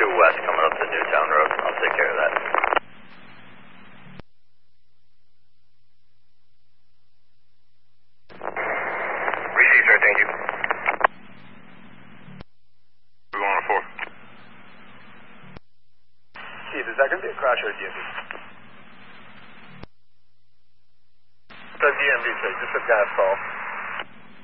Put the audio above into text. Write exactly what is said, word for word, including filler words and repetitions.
two west coming up to Newtown Road. I'll take care of that. Receive, sir. Thank you. three one four. Chief, is that going to be a crash or a D M V? It's a D M V, sir. Just a gas call.